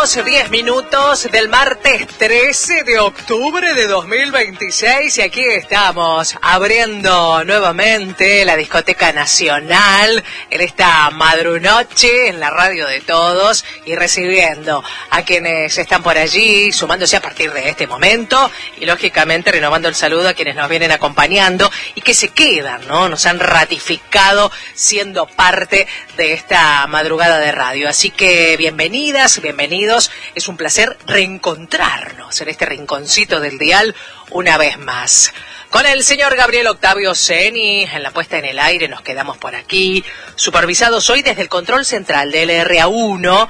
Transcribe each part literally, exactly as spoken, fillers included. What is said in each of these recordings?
minutos, diez minutos del martes trece de octubre de dos mil veintiséis y aquí estamos abriendo nuevamente la Discoteca Nacional en esta madrunoche en la radio de todos y recibiendo a quienes están por allí, sumándose a partir de este momento y lógicamente renovando el saludo a quienes nos vienen acompañando y que se quedan, ¿no? Nos han ratificado siendo parte de esta madrugada de radio. Así que bienvenidas, bienvenidos. Es un placer reencontrarnos en este rinconcito del dial una vez más. Con el señor Gabriel Octavio Ceni en la puesta en el aire nos quedamos por aquí, supervisados hoy desde el control central de L R A uno,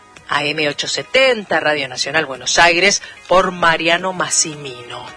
A M ochocientos setenta, Radio Nacional Buenos Aires, por Mariano Massimino.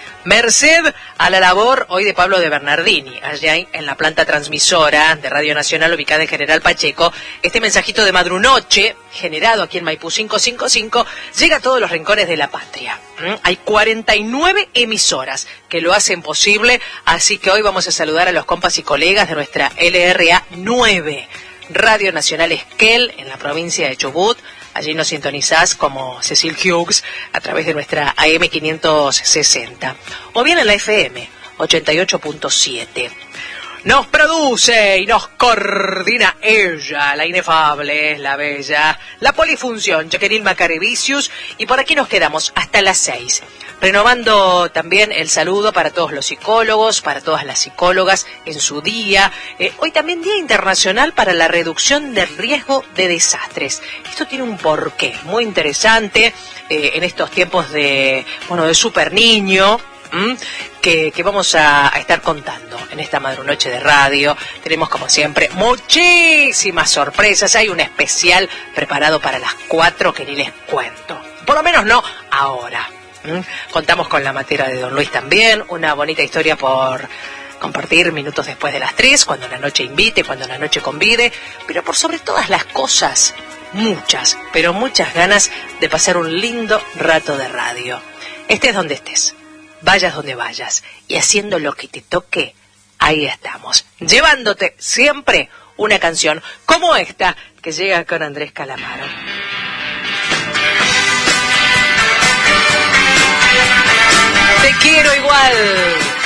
Merced a la labor hoy de Pablo de Bernardini, allá en la planta transmisora de Radio Nacional ubicada en General Pacheco. Este mensajito de madrunoche, generado aquí en Maipú quinientos cincuenta y cinco, llega a todos los rincones de la patria. ¿Mm? Hay cuarenta y nueve emisoras que lo hacen posible, así que hoy vamos a saludar a los compas y colegas de nuestra L R A nueve, Radio Nacional Esquel, en la provincia de Chubut. Allí nos sintonizás como Cecil Hughes a través de nuestra A M quinientos sesenta. O bien en la F M ochenta y ocho punto siete. Nos produce y nos coordina ella, la inefable, la bella, la polifunción, Jacqueline Macarevicius. Y por aquí nos quedamos hasta las seis. Renovando también el saludo para todos los psicólogos, para todas las psicólogas en su día. Eh, hoy también Día Internacional para la Reducción del Riesgo de Desastres. Esto tiene un porqué muy interesante eh, en estos tiempos de, bueno, de super niño. ¿Mm? Que, que vamos a, a estar contando en esta madrunoche de radio. Tenemos como siempre muchísimas sorpresas. Hay un especial preparado para las cuatro que ni les cuento. Por lo menos no ahora. ¿Mm? Contamos con la materia de Don Luis también. Una bonita historia por compartir minutos después de las tres, cuando la noche invite, cuando la noche convide. Pero por sobre todas las cosas, muchas, pero muchas ganas de pasar un lindo rato de radio. Estés donde estés, vayas donde vayas y haciendo lo que te toque, ahí estamos, llevándote siempre una canción como esta que llega con Andrés Calamaro. Te quiero igual.